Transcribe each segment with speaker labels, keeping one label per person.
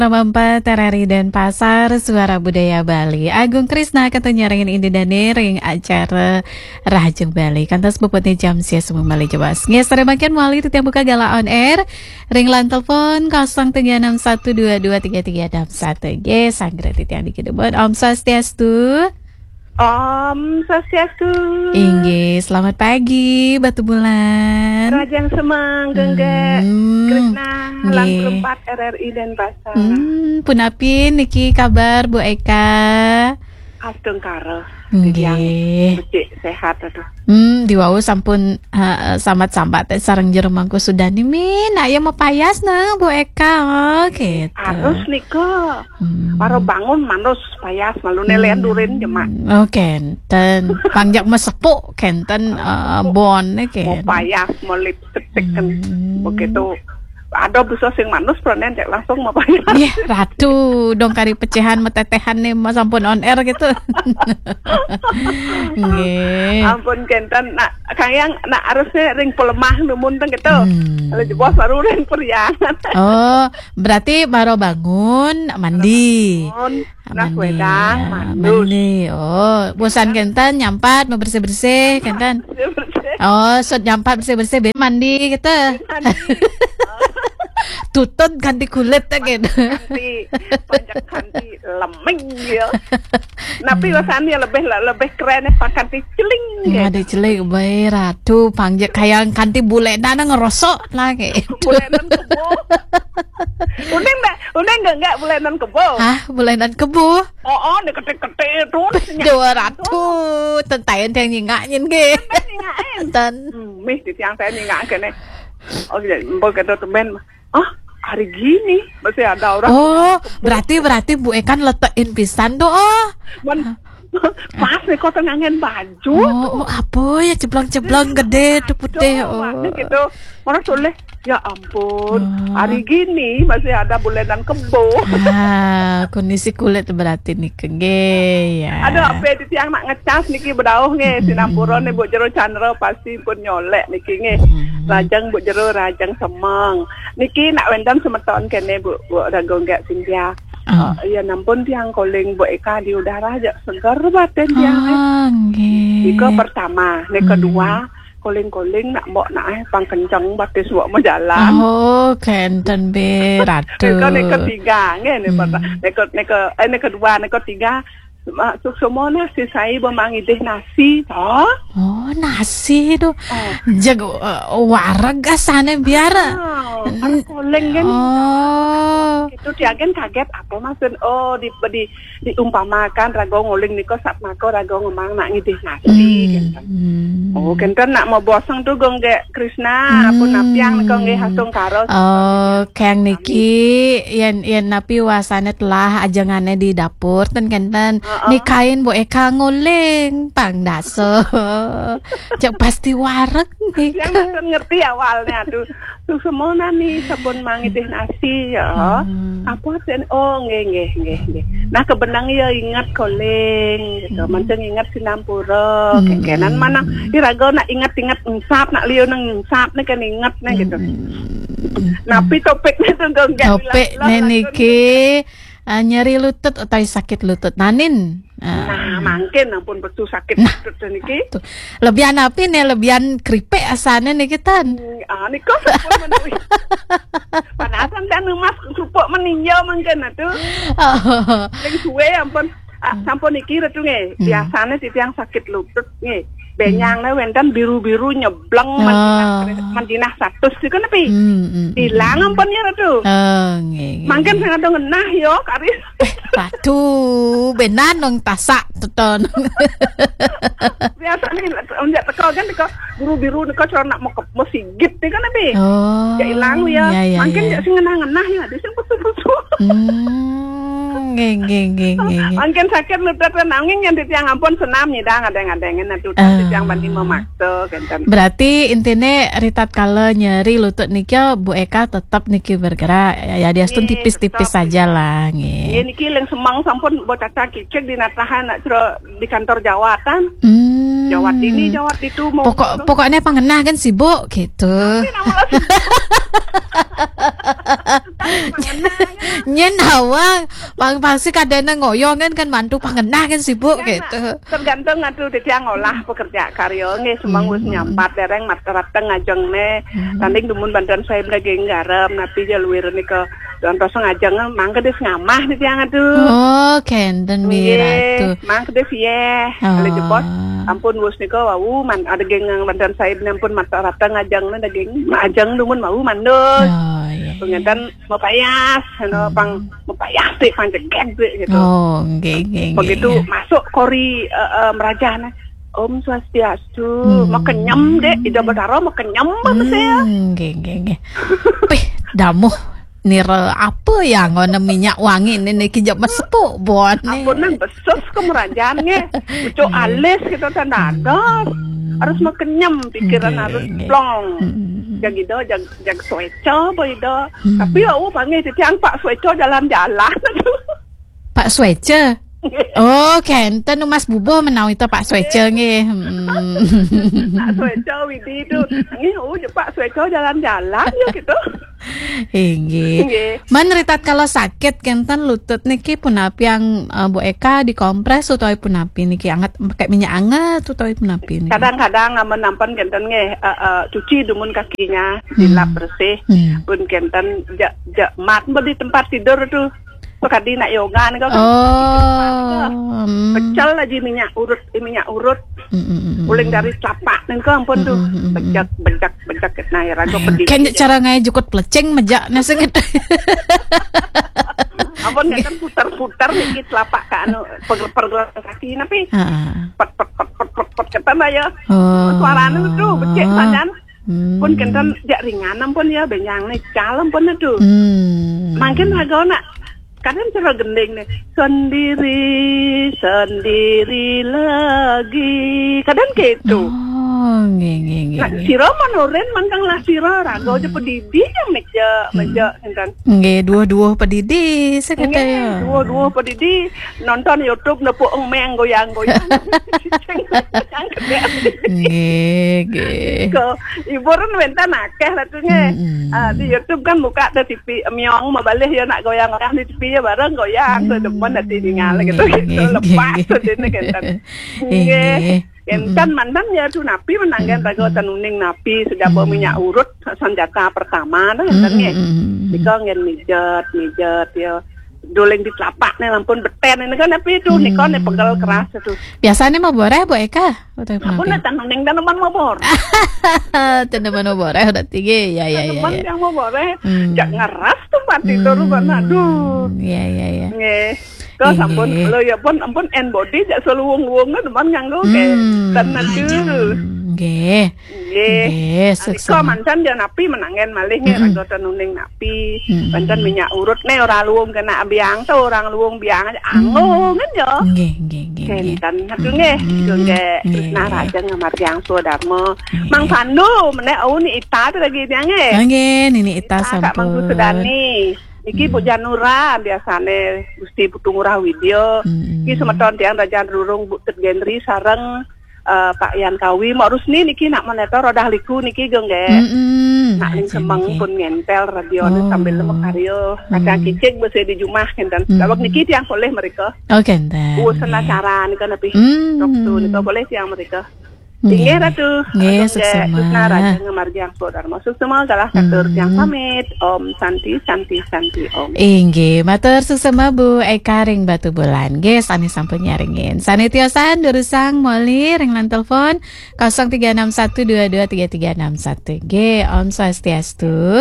Speaker 1: Nomor 4 Terari dan Pasar Suara Budaya Bali. Agung Krisna katanya ringin indi dani ring acara Rajeng Bali. Kantas bupati jam sia semua Bali jebas. Nges makin muali titiang buka gala on air. Ring lan telepon 0361223361. Yes, sanggre titiang dikidebon. Om Swastiastu.
Speaker 2: Om Swastiastu.
Speaker 1: Inggih, selamat pagi Batu Bulan.
Speaker 2: Rajang Semang, Gengge, Krisna, Lang Perempat RRI dan Pasar.
Speaker 1: Punapin niki kabar Bu Eka?
Speaker 2: Astung karo.
Speaker 1: Nggih.
Speaker 2: Becik sehat aduh.
Speaker 1: Diwau sampun sambat-sambat sareng jero mangku sudah nih min. Aya mau payas nang Bu Eka gitu.
Speaker 2: Harus niko. Baru bangun manus payas malu nelean durin jemak.
Speaker 1: Kenten pangjak mesepuk kenten bon ken.
Speaker 2: Mau payas mau lipstick kan. Begitu ada bisa sing manus pronen cek langsung mau payas.
Speaker 1: Iya, ratu dong kari pecahan metetehan nih mas sampun on air gitu. Nggih.
Speaker 2: Ampun kenten nak kayang nak harusnya ring pelemah numun teng gitu. Kalau jebos baru ring periangan.
Speaker 1: Oh, berarti baru bangun mandi.
Speaker 2: Nak wedang
Speaker 1: mandi. Oh, bosan kenten nyampat mau bersih-bersih kenten. Oh, nyampat bersih-bersih mandi gitu. Tutut ganti kulit gitu.
Speaker 2: Ganti lemeng ya. Tapi rasanya lebih keren ganti celing
Speaker 1: ya. Ada celing bae ratu pangjak kayak ganti bulenan ngerosok lah gitu.
Speaker 2: Bulenan kebo. Udah enggak bulenan kebo.
Speaker 1: Hah, bulenan kebo?
Speaker 2: Oh, deket-deket itu.
Speaker 1: Dua ratu tentayan yang nyingakin ge.
Speaker 2: Ten. Mih di tiang saya nyingak kene. Oh, jadi mbok kata temen. Oh, hari gini masih ada orang.
Speaker 1: Oh, berarti Bu Ekan letekin pisan tuh. Oh.
Speaker 2: Pas nih kok tengangin baju.
Speaker 1: Oh, apa ya ceblong-ceblong gede tuh putih. Oh.
Speaker 2: Gitu. Orang soleh. Ya ampun, hari gini masih ada bulenan kebo.
Speaker 1: Kondisi kulit berarti nih kege ya.
Speaker 2: Ada apa di tiang nak ngecas niki bedauh nge sinampura nih Bu Jero Chandra pasti pun nyolek niki nge. Rajang Bu Jero Rajang Semang. Niki nak wendam semeton kene Bu Ragong gak Sintia. Ya nampun tiang calling Bu Eka di udara aja segar batin tiang. Iko pertama, nih kedua calling nak pangkencang batis buat mau jalan.
Speaker 1: Oh, kenten be ratu.
Speaker 2: Nek ketiga ngene nek kedua nek ketiga masuk semua nasi saya bermangi deh nasi. Oh,
Speaker 1: nasi tuh. Jago wareg asane biar.
Speaker 2: Calling kan.
Speaker 1: Oh.
Speaker 2: Itu dia kan kaget apa maksud diumpamakan rago ngoling niko sak mako rago ngomong nak ngidih nasi gitu. Oh, kenten nak mau bosong tuh gongge Krisna, aku napiang niko nge hasung karo.
Speaker 1: Oh, kang niki yen napi wasane telah ajangannya di dapur ten kenten nikain Bu Eka ngoling pang daso. Cek pasti wareg nih.
Speaker 2: Yang ngerti awalnya tuh semua nih sabun mangidih nasi ya. Apa sen nge. Nah kebenang ya ingat koleng gitu. Mancing ingat sinampura kekenan mana irago nak ingat ungsap nak liu nang ungsap nih kan ingat nih gitu. Napi topiknya tuh enggak.
Speaker 1: Topik niki nyeri lutut atau sakit lutut nanin.
Speaker 2: Nah, mungkin ampun betul sakit lutut niki.
Speaker 1: Lebihan apa nih? Lebihan keripik asane nih kita.
Speaker 2: Niko sampun menuhi. Panasan kan mas supok meninjau mungkin atuh. Ling suwe ampun sampun niki retu nge. Biasane titiang sakit lutut nge. Benyangnya wendan biru-biru nyebleng mandinah 100 itu napi hilang ampunnya ratu mungkin saya ada ngenah yo karis
Speaker 1: batu benan nong tasak tuton
Speaker 2: biasanya onjak teko kan teko biru-biru teko cara nak mau sigit itu kan napi ya hilang ya mungkin ya sih ngenah-ngenah ya di sini betul-betul
Speaker 1: Nggih.
Speaker 2: Angin sakit lutut nanging yang tiang ampun senam nyidang ada-adangin atuh tiang bandi memaksa kenten.
Speaker 1: Berarti intine ritat kala nyeri lutut niki Bu Eka tetap niki bergerak ya dia stun tipis-tipis saja lah nggih.
Speaker 2: Nggih niki leng semang sampun bocah kicik di natahan di kantor jawatan. Jawat ini jawat itu mau
Speaker 1: pokoknya pangenah kan sibuk gitu. Nyen hawa pasti kadang ngoyong kan mantu pangenah kan sibuk gitu.
Speaker 2: Tergantung atuh tiang olah pekerja karya nggih semang wis nyampat dereng materateng ngajengne tanding dumun bantuan saya lagi garam napi jaluir nika contoh ngajeng mangke des ngamah nih tiang atuh.
Speaker 1: Oh, kenten miratu.
Speaker 2: Mangke des ye. Kali jebos ampun wis nika wau man ada geng bantuan saya ampun materateng ngajengne daging ajeng dumun mau mandul. Pengentan mau payas, pang mau payas deh, pang jegek deh gitu.
Speaker 1: Oh, nggih.
Speaker 2: Begitu masuk kori merajana, Om Swastiastu, mau kenyam deh, ida bedaro mau kenyam apa saya?
Speaker 1: Nggih. Wih, damuh nira apa ya ngono minyak wangi ini kijak mesepuk buat nih.
Speaker 2: Ampunan besos ke merajaannya, ucuk alis gitu tanda harus mau kenyam pikiran harus plong. Jag itu jag sueco boido. Tapi panggil tiang Pak Sueco jalan-jalan.
Speaker 1: Pak Sueco. Oh, kenten Mas Bubo menau itu Pak Sueco nggih.
Speaker 2: Pak Sueco widi itu. Nggih, Pak Sueco jalan-jalan ya gitu.
Speaker 1: Nggih. Man ritat kalau sakit kenten lutut niki punapi yang Bu Eka dikompres utawa punapi niki anget pakai minyak anget utawa punapi niki.
Speaker 2: Kadang-kadang nampan kenten nggih cuci dumun kakinya dilap bersih. Pun kenten jak mat di tempat tidur tuh. Kadi nak yoga nih kan. Pecel aja minyak urut. Uling dari telapak nih kan ampun tuh. Bejak nah ya rago pedih.
Speaker 1: Kan cara ngai jukut pleceng mejak nase gitu.
Speaker 2: Ampun kan putar-putar dikit telapak kan pergelar kaki tapi pet ketan aja. Suaranya tuh becek sanjan. Pun kentan jak ringan ampun ya benyang nih calem pun itu. Makin rago nak kadang cara gending nih sendiri lagi kadang gitu.
Speaker 1: Nggih.
Speaker 2: Nah, sira manoren mangkang lah sira rago aja pedidi yang meja enten.
Speaker 1: Nggih, dua pedidi sekata ya.
Speaker 2: Dua pedidi nonton YouTube nepuk meng goyang-goyang.
Speaker 1: Nggih.
Speaker 2: Ko iburan wentan akeh latunya. Di YouTube kan buka ada TV miong mabalih ya nak goyang-goyang di TV ya bareng goyang ke depan nanti tinggal gitu lepas sedene kenten. Nggih. Kan mantan ya tuh napi menanggan rago tanuning napi sudah bawa minyak urut senjata pertama dah kan ya. Dika ngen mijet ya doleng di telapak nih lampun beten ini kan napi itu nikon nih pegel keras itu.
Speaker 1: Biasanya mau boreh Bu Eka atau
Speaker 2: apa? Aku tanuning dan teman mau bor.
Speaker 1: Teman mau boreh udah tinggi ya.
Speaker 2: Teman yang mau boreh jak ngeras tuh mati turun kan aduh.
Speaker 1: Iya.
Speaker 2: Nggih. Kau sampun lo ya pun ampun end body jak seluwung-luwung teman nganggo ke tenan dulu.
Speaker 1: Nggih.
Speaker 2: Kau mancan dia napi menangen malih nih rago tanuning napi. Mancan minyak urut nih orang luwung kena biang tuh orang luwung biang aja anggung kan yo.
Speaker 1: Nggih.
Speaker 2: Kenten hatu nggih. Nah raja ngamar yang Sudarmo. Mang Pandu meneh ni ita tuh lagi dia nggih.
Speaker 1: Nggih, nini ita sampun.
Speaker 2: Mang Sudani. Iki Bu Janura biasane Gusti Putu Ngurah Widya. Iki semeton tiang Raja Rurung Bu Tergenri sareng Pak Yan Kawi mau Rusni niki nak monitor rodah liku niki gengge. Nak ning semeng pun ngentel radione sambil lemek karyo. Kadang kicik bese di jumah kenten. Kalau niki tiang boleh mereka.
Speaker 1: Oh kenten.
Speaker 2: Usen acara nika nepi. Dokter nika boleh tiang mereka. Inggih Ratu.
Speaker 1: Nggih, suksema.
Speaker 2: Susna Raja Ngamarjang Sudarmo. Suksema galah katur yang pamit. Om Santi Om.
Speaker 1: Inggih, matur suksema Bu Eka ring Batu Bulan. Nggih, sami sampun nyaringin. Sanitiosan durusang moli ring lan telepon 0361223361. Nggih, Om Swastiastu.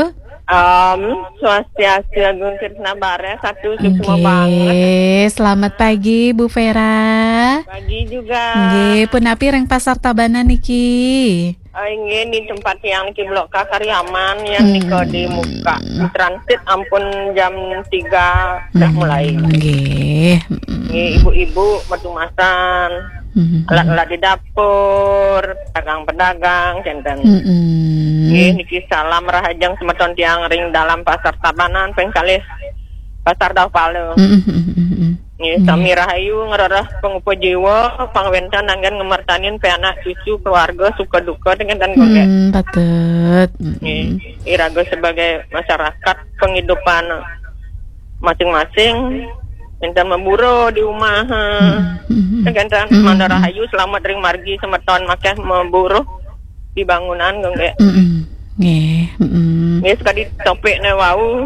Speaker 3: Swastiastu Agung Krisna Bare satu semua banget.
Speaker 1: Selamat pagi Bu Vera.
Speaker 3: Pagi juga.
Speaker 1: Nggih, punapi reng pasar Tabanan niki.
Speaker 3: Ini di tempat yang di Blok K Karyaman yang di muka di transit ampun jam 3 sudah mulai.
Speaker 1: Nggih.
Speaker 3: Ibu-ibu batu masan, alat-alat di dapur, pedagang-pedagang, centen. Niki salam rahajang semeton tiang ring dalam pasar Tabanan pengkali pasar Dawpale. Sami rahayu ngerarah pengupo jiwa pangwentan nanggan ngemertanin pe anak cucu keluarga suka duka dengan dan goge.
Speaker 1: Patut.
Speaker 3: Irago sebagai masyarakat penghidupan masing-masing minta memburu di rumah. Dengan manda rahayu selamat ring margi semeton makanya memburu di bangunan goge. Nggih sekali topiknya wau.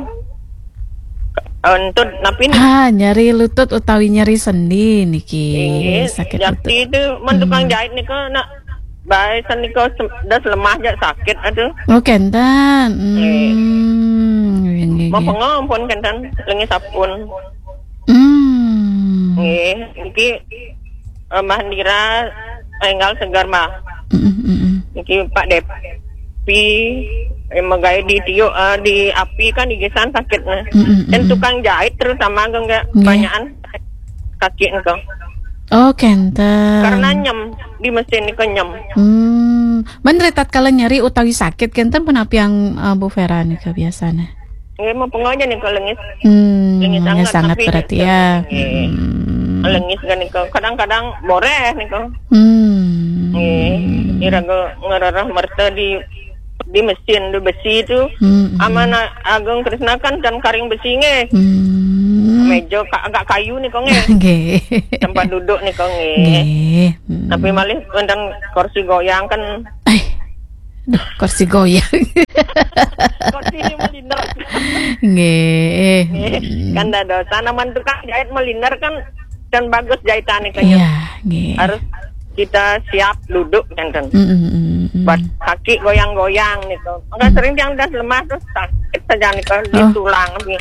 Speaker 3: Untuk napi
Speaker 1: nyari lutut utawi nyari sendi niki sakit lutut.
Speaker 3: Jadi itu tukang jahit niko nak baik seniko das lemah jak sakit aduh.
Speaker 1: Oh kentan.
Speaker 3: Mau pengompon kentan lengi sapun. Niki Mbah enggal segar mah. Niki Pak Depi megai di tiuk di api kan di gesan sakitnya. Dan tukang jahit terutama enggak banyakan kaki engkau.
Speaker 1: Oh kenten.
Speaker 3: Karena nyem di mesin itu nyem.
Speaker 1: Menretat kalau nyari utawi sakit kenten penapi yang Bu Vera nih kebiasaan.
Speaker 3: Mau pengaja nih kalau lengis.
Speaker 1: Lengis sangat berarti ya.
Speaker 3: Lengis kan nih kadang-kadang boreh nih kau. Irago ngerarah merta di mesin di besi itu amanah Agung Krisna kan dan karing besi nge meja agak kayu nih kong tempat duduk nih kong tapi malih dan kursi goyang kan
Speaker 1: kursi goyang
Speaker 3: kursi ini melindar kan dah dosa naman tukang jahit melindar kan dan bagus jahitan nih kayaknya harus kita siap duduk kan buat kaki goyang-goyang nih kok. Enggak sering yang udah lemah terus sakit saja nih kok di tulang nih.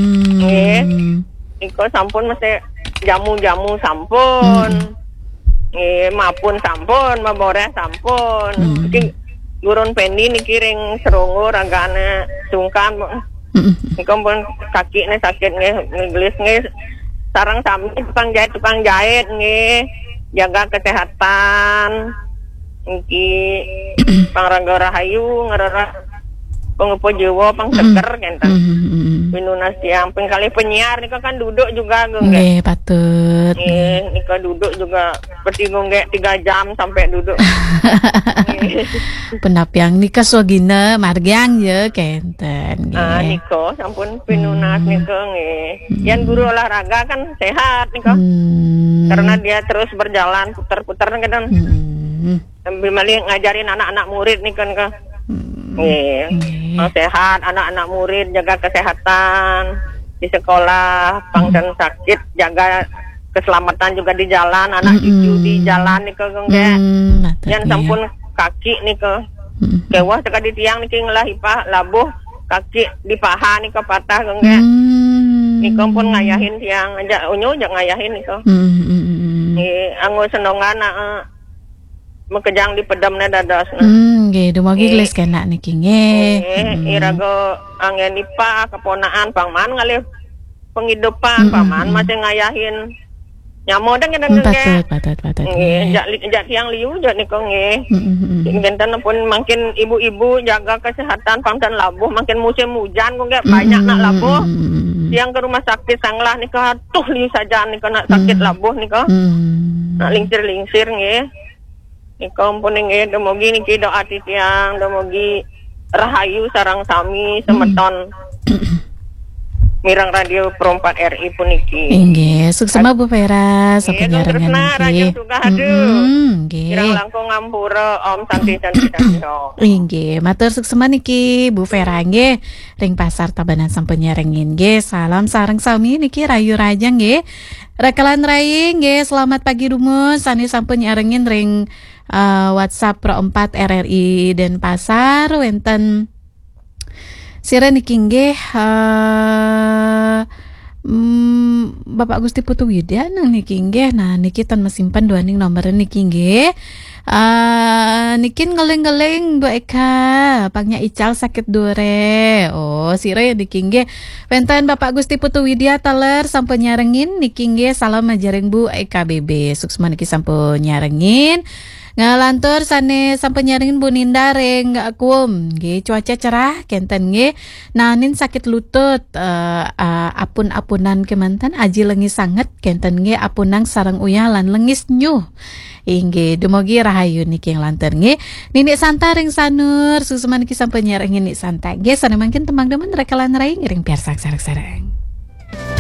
Speaker 3: Niko sampun mesti jamu-jamu sampun. Mapun sampun, maboreh sampun. Iki gurun pendi niki ring serungu ragane sungkan. Niko pun kaki nih sakit nih, ngelis nih. Sarang sami tukang jahit nih. Jaga kesehatan iki pangrangga rahayu ngerara pengupo jiwa pang seger kenten minuna siang pengkali penyiar nika kan duduk juga
Speaker 1: nggih patut
Speaker 3: nika duduk juga seperti nggak 3 jam sampai duduk
Speaker 1: penapiang nika swagina margiang ya kenten
Speaker 3: niko sampun pinunas nika nggih yan guru olahraga kan sehat nika karena dia terus berjalan putar-putar kan sambil maling ngajarin anak-anak murid nih kan sehat anak-anak murid jaga kesehatan di sekolah pangdan sakit jaga keselamatan juga di jalan anak cucu di jalan nih kan yang sampun kaki nih ke kewah teka di tiang nih ngelahipah labuh kaki di paha nih ke patah nih pun ngayahin tiang aja unyu jangan ngayahin nih kok anggo senongan mekejang di pedamna dadas
Speaker 1: nggih dumagi geus kena niki nggih
Speaker 3: irago anggen ipa keponaan pangman ngalih penghidupan paman masih ngayahin nyamo dan
Speaker 1: patut
Speaker 3: nggih jak tiang liu jak niko nggih ngenten pun makin ibu-ibu jaga kesehatan pangdan labuh makin musim hujan kok banyak nak labuh yang ke rumah sakit sanglah niko tuh liu saja niko nak sakit labuh niko nak lingsir nggih niko pun nggih demogi niki doa titiang demogi rahayu sarang sami semeton mirang radio Pro4 RI puniki.
Speaker 1: Nggih, suksema Bu Vera sapanjarengan niki.
Speaker 3: Nggih. Mirang langkung ngampura Om Santi.
Speaker 1: Nggih, matur suksema niki Bu Vera nggih. Ring pasar Tabanan sampun nyarengin nggih. Salam sareng sami niki Rayu Raja nggih. Rekalan Rai nggih, selamat pagi rumus. Sani sampun nyarengin ring WhatsApp Pro4 RRI Denpasar wenten Sira niki nggih Bapak Gusti Putu Widya nang niki nggih. Nah niki tan mesimpan duaning nomor niki nggih. Nikin ngeleng-ngeleng Bu Eka pangnya ical sakit dure. Oh sira ya niki nggih wenten Bapak Gusti Putu Widya taler sampun nyarengin niki nggih salam majareng Bu Eka BB suksma niki sampun nyarengin. Ngalantur sane sampun nyarengin Bu Ninda reng akum nggih cuaca cerah kenten nggih. Nanin sakit lutut apun-apunan kemanten aji lengis sanget kenten nggih apunang sareng uyah lan lengis nyuh. Inggih dumugi rahayu niki lantur nggih. Ninik Santa ring sanur susuman niki sampun nyarengin Ninik Santa. Nggih sana mangkin temang demen rekalan rai ngiring biar sareng-sareng.